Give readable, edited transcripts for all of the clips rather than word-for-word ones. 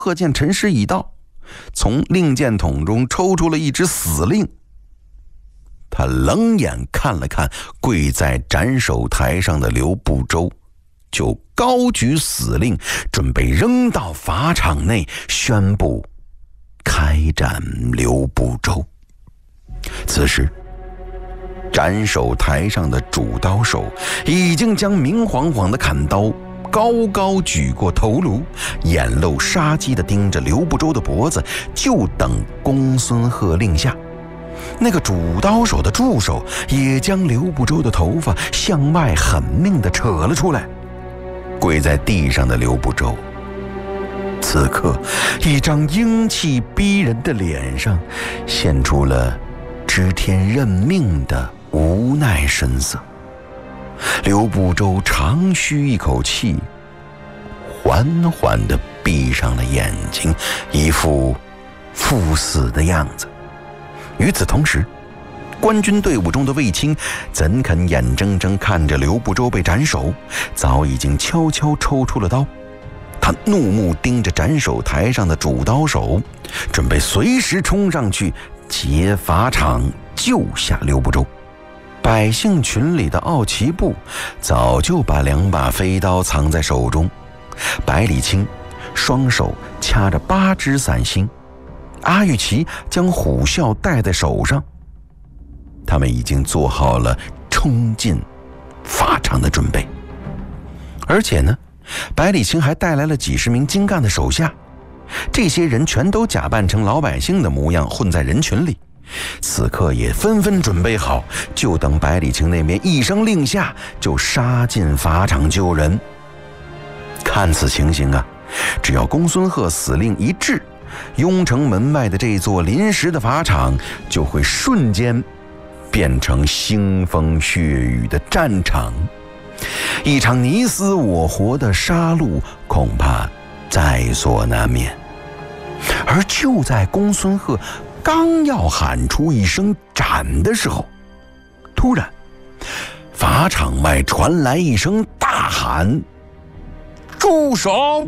贺见辰时已到，从令箭筒中抽出了一支死令。他冷眼看了看跪在斩首台上的刘步周，就高举死令，准备扔到法场内，宣布开斩刘步周。此时斩首台上的主刀手已经将明晃晃的砍刀高高举过头颅，眼露杀机地盯着刘步周的脖子，就等公孙贺令下。那个主刀手的助手也将刘步周的头发向外狠命地扯了出来。跪在地上的刘步周，此刻一张英气逼人的脸上现出了知天认命的无奈神色。刘步周长吁一口气，缓缓地闭上了眼睛，一副赴死的样子。与此同时，官军队伍中的卫青怎肯眼睁睁看着刘步周被斩首，早已经悄悄抽出了刀。他怒目盯着斩首台上的主刀手，准备随时冲上去劫法场，救下刘步周。百姓群里的奥奇布早就把2把飞刀藏在手中，百里清双手掐着8支伞星，阿玉琪将虎啸戴在手上。他们已经做好了冲进法场的准备。而且呢，百里清还带来了几十名精干的手下，这些人全都假扮成老百姓的模样，混在人群里，此刻也纷纷准备好，就等百里清那边一声令下，就杀进法场救人。看此情形啊，只要公孙贺死令一致，雍城门外的这座临时的法场就会瞬间变成腥风血雨的战场，一场你死我活的杀戮恐怕在所难免。而就在公孙贺刚要喊出一声斩的时候，突然法场外传来一声大喊：住手！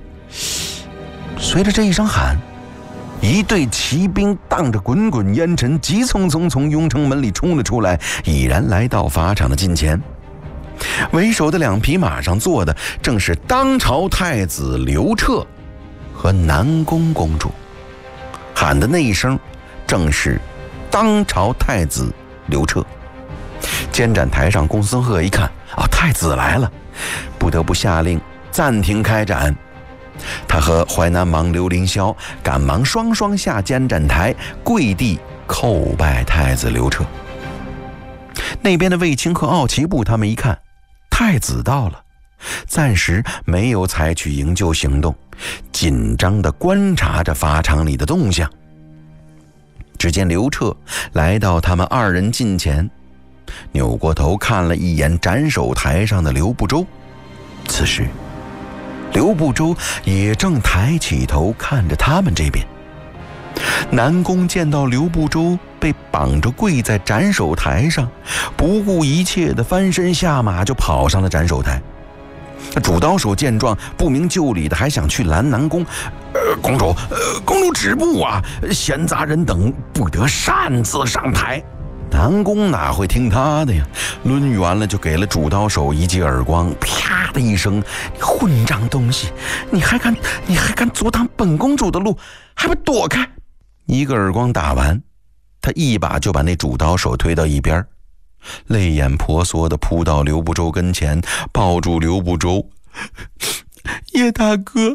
随着这一声喊，一队骑兵荡着滚滚烟尘，急匆匆从雍城门里冲了出来，已然来到法场的近前。为首的2匹马上坐的正是当朝太子刘彻和南宫公主，喊的那一声正是当朝太子刘彻。监斩台上，公孙贺一看太子来了，不得不下令暂停开斩。他和淮南王刘凌霄赶忙双双下监斩台，跪地叩拜太子刘彻。那边的卫青和奥奇布他们一看太子到了，暂时没有采取营救行动，紧张地观察着法场里的动向。只见刘彻来到他们2人近前，扭过头看了一眼斩首台上的刘步周。此时刘步周也正抬起头看着他们这边。南宫见到刘步周被绑着跪在斩首台上，不顾一切的翻身下马就跑上了斩首台。主刀手见状不明就里的还想去拦南宫，公主止步啊，闲杂人等不得擅自上台。南宫哪会听他的呀，抡圆了就给了主刀手一记耳光，啪的一声：你混账东西，你还敢阻挡本公主的路，还不躲开！一个耳光打完，他一把就把那主刀手推到一边，泪眼婆娑地扑到刘步周跟前，抱住刘步周：叶大哥，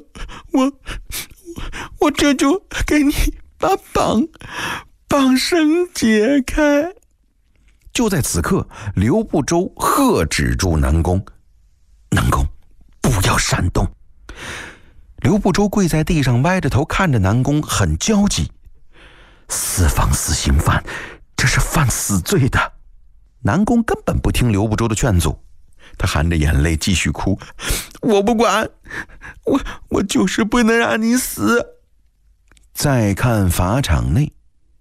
我这就给你把绑绳解开。就在此刻，刘步周喝止住南宫：南宫，不要煽动。刘步周跪在地上，歪着头看着南宫，很焦急：私放死刑犯，这是犯死罪的。南宫根本不听刘步周的劝阻，他含着眼泪继续哭：我不管，我就是不能让你死。再看法场内，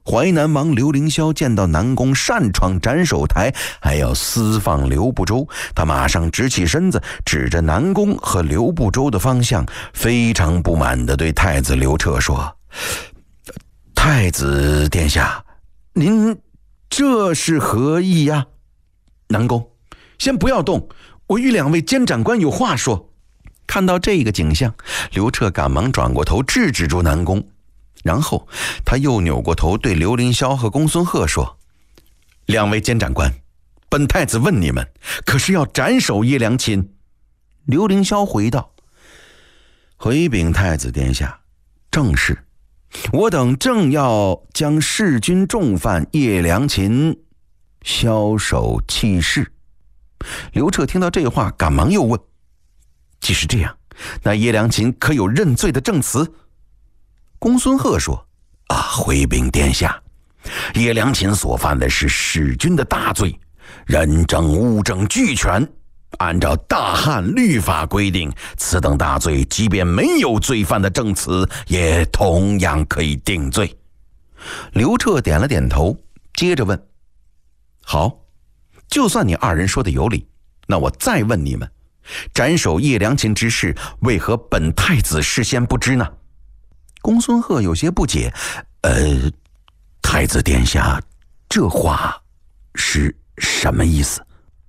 淮南王刘凌霄见到南宫擅闯斩首台，还要私放刘不周，他马上直起身子，指着南宫和刘不周的方向，非常不满地对太子刘彻说：太子殿下，您这是何意呀？南宫，先不要动，我与两位监斩官有话说。看到这个景象，刘彻赶忙转过头制止住南宫，然后他又扭过头对刘凌霄和公孙贺说：两位监斩官，本太子问你们，可是要斩首叶良钦？刘凌霄回道：回禀太子殿下，正是，我等正要将弑君重犯叶良钦枭首弃市。刘彻听到这话，赶忙又问：既是这样，那叶良钦可有认罪的证词？公孙贺说：回禀殿下，叶良钦所犯的是弑君的大罪，人证物证俱全，按照大汉律法规定，此等大罪即便没有罪犯的证词，也同样可以定罪。刘彻点了点头，接着问：好，就算你二人说的有理，那我再问你们，斩首叶良钦之事，为何本太子事先不知呢？公孙贺有些不解：太子殿下，这话是什么意思？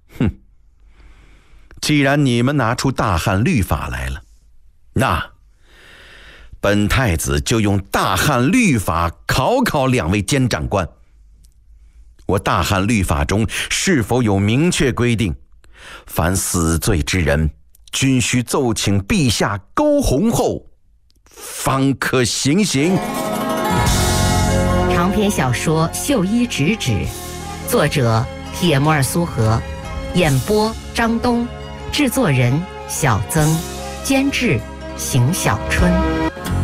既然你们拿出大汉律法来了，那本太子就用大汉律法考两位监斩官。我大汉律法中是否有明确规定，凡死罪之人，均须奏请陛下勾红后，方可行刑？ 长篇小说《绣衣直指》，作者铁木尔苏和，演播张东，制作人小曾，监制邢小春。